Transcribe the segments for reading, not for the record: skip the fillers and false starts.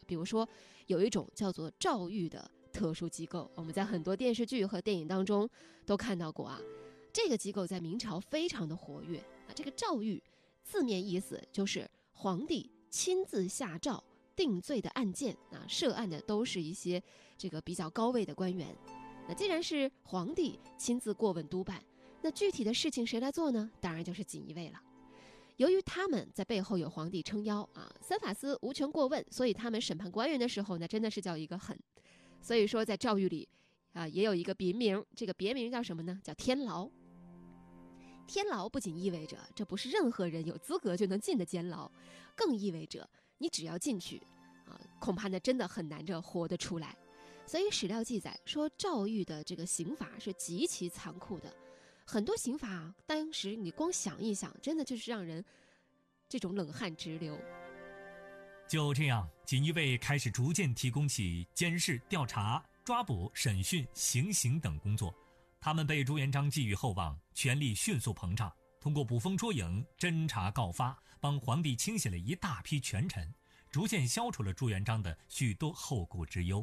比如说有一种叫做诏狱的特殊机构，我们在很多电视剧和电影当中都看到过啊。这个机构在明朝非常的活跃啊。这个诏狱字面意思就是皇帝亲自下诏定罪的案件啊，涉案的都是一些这个比较高位的官员。那既然是皇帝亲自过问督办，那具体的事情谁来做呢？当然就是锦衣卫了。由于他们在背后有皇帝撑腰啊，三法司无权过问，所以他们审判官员的时候呢，真的是叫一个狠。所以说在诏狱里啊，也有一个别名，这个别名叫什么呢？叫天牢。天牢不仅意味着这不是任何人有资格就能进的监牢，更意味着你只要进去啊，恐怕那真的很难着活得出来。所以史料记载说，诏狱的这个刑罚是极其残酷的，很多刑罚啊，当时你光想一想，真的就是让人这种冷汗直流。 就这样，锦衣卫开始逐渐提供起监视、调查、抓捕、审讯、行刑等工作。他们被朱元璋寄予厚望，权力迅速膨胀，通过捕风捉影、侦查告发，帮皇帝清洗了一大批权臣，逐渐消除了朱元璋的许多后顾之忧。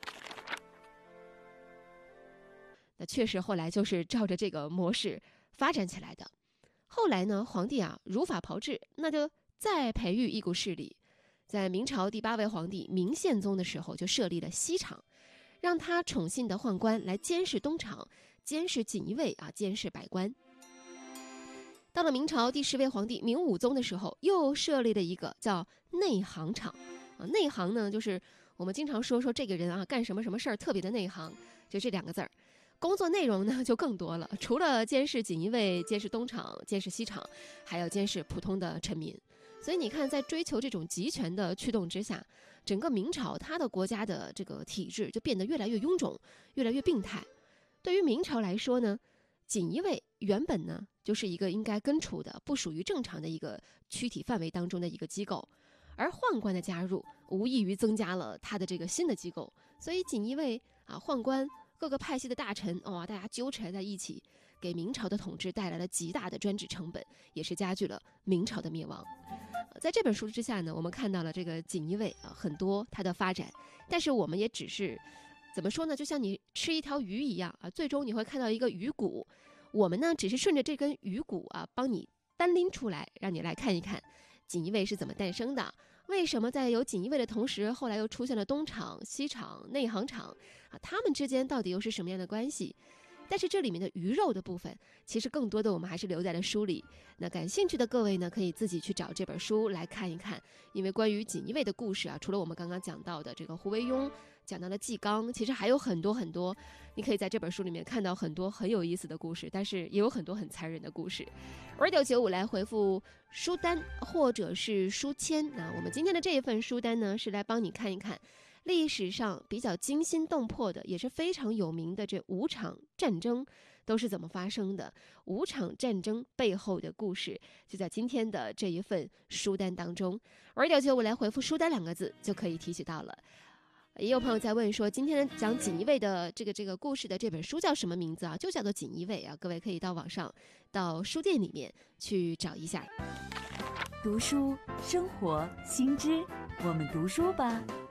那确实后来就是照着这个模式发展起来的。后来呢，皇帝啊如法炮制，那就再培育一股势力。在明朝第8位皇帝明宪宗的时候，就设立了西厂，让他宠信的宦官来监视东厂，监视锦衣卫啊，监视百官。到了明朝第10位皇帝明武宗的时候，又设立了一个叫内行厂啊。内行呢，就是我们经常说这个人啊干什么什么事儿特别的内行，就这2个字儿。工作内容呢就更多了，除了监视锦衣卫、监视东厂、监视西厂，还要监视普通的臣民。所以你看，在追求这种集权的驱动之下，整个明朝它的国家的这个体制就变得越来越臃肿，越来越病态。对于明朝来说呢，锦衣卫原本呢就是一个应该根除的、不属于正常的一个躯体范围当中的一个机构，而宦官的加入无异于增加了他的这个新的机构。所以锦衣卫啊、宦官、各个派系的大臣大家纠缠在一起，给明朝的统治带来了极大的专制成本，也是加剧了明朝的灭亡。在这本书之下呢，我们看到了这个锦衣卫啊很多它的发展，但是我们也只是怎么说呢？就像你吃一条鱼一样啊，最终你会看到一个鱼骨，我们呢只是顺着这根鱼骨啊，帮你单拎出来，让你来看一看锦衣卫是怎么诞生的。为什么在有锦衣卫的同时，后来又出现了东厂、西厂、内行厂啊？他们之间到底又是什么样的关系？但是这里面的鱼肉的部分，其实更多的我们还是留在了书里。那感兴趣的各位呢，可以自己去找这本书来看一看。因为关于锦衣卫的故事啊，除了我们刚刚讲到的这个胡惟庸，讲到了纪纲，其实还有很多很多，你可以在这本书里面看到很多很有意思的故事，但是也有很多很残忍的故事。Radio95来回复书单或者是书签。那我们今天的这一份书单呢，是来帮你看一看历史上比较惊心动魄的，也是非常有名的这5场战争都是怎么发生的，5场战争背后的故事就在今天的这一份书单当中。Radio95来回复书单2个字就可以提取到了。也有朋友在问说，今天讲锦衣卫的这个故事的这本书叫什么名字啊？就叫做锦衣卫啊，各位可以到网上到书店里面去找一下。 读书生活新知，我们读书吧。